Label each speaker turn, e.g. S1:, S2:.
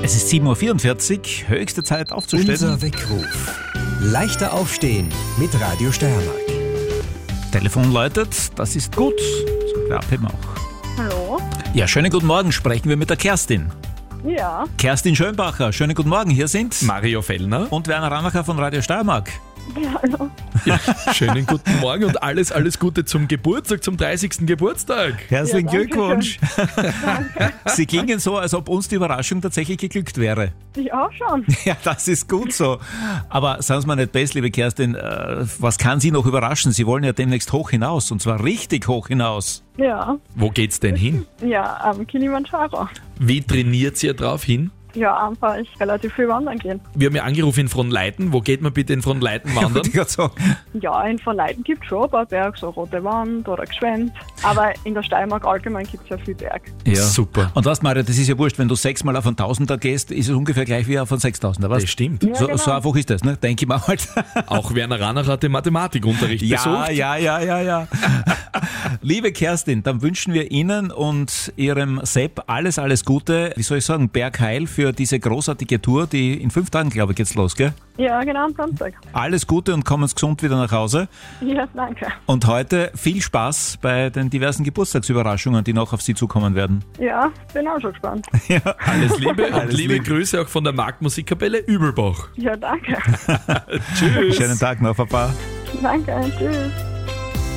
S1: Es ist 7.44 Uhr, höchste Zeit aufzustehen.
S2: Unser Weckruf. Leichter aufstehen mit Radio Steiermark.
S1: Telefon läutet, das ist gut. So, wir abheben auch.
S3: Hallo?
S1: Ja, schönen guten Morgen, sprechen wir mit der Kerstin.
S3: Ja.
S1: Kerstin Schönbacher, schönen guten Morgen, hier sind
S4: Mario Fellner.
S1: und Werner Ramacher von Radio Steiermark.
S3: Ja, hallo.
S4: Ja, schönen guten Morgen und alles Gute zum Geburtstag, zum 30. Geburtstag.
S1: Herzlichen
S3: Ja, danke
S1: Glückwunsch.
S3: Danke.
S1: Sie klingen so, als ob uns die Überraschung tatsächlich geglückt wäre.
S3: Ich auch schon.
S1: Ja, das ist gut so. Aber sagen Sie mal nicht best, liebe Kerstin, was kann Sie noch überraschen? Sie wollen ja demnächst hoch hinaus, und zwar richtig hoch hinaus.
S3: Ja.
S4: Wo geht's denn hin?
S3: Ja, am Kilimanjaro.
S4: Wie trainiert ihr drauf hin?
S3: Ja, einfach ich relativ viel wandern gehen.
S4: Wir haben ja angerufen in Fronleiten. Wo geht man bitte in Fronleiten wandern?
S1: Wollte ich gerade sagen.
S3: Ja, in Verleiten gibt es schon ein paar Berge, so Rote Wand oder Gschwend. Aber in der Steiermark allgemein gibt es ja viel Berg.
S1: Ja.
S4: Super.
S1: Und was, Mario, das ist ja wurscht, wenn du 6-mal auf einen 1000er gehst, ist es ungefähr gleich wie auf einen 6000er, was?
S4: Das stimmt.
S3: Ja,
S1: So,
S3: genau.
S1: so einfach ist das, ne? Denke ich mal halt.
S4: Auch Werner Ranacher hat den Mathematikunterricht besucht.
S1: Ja. Liebe Kerstin, dann wünschen wir Ihnen und Ihrem Sepp alles Gute, wie soll ich sagen, Bergheil für diese großartige Tour, die in 5 Tagen, glaube ich, geht's los, gell?
S3: Ja, genau, am Samstag.
S1: Alles Gute und kommen Sie gesund wieder nach Hause.
S3: Ja, danke.
S1: Und heute viel Spaß bei den diversen Geburtstagsüberraschungen, die noch auf Sie zukommen werden.
S3: Ja, bin auch schon gespannt.
S4: Alles Liebe und
S1: Alles
S4: liebe
S1: Liebe.
S4: Grüße auch von der Marktmusikkapelle Übelbach.
S3: Ja, danke.
S4: Tschüss.
S1: Schönen Tag noch, Papa.
S3: Danke, tschüss.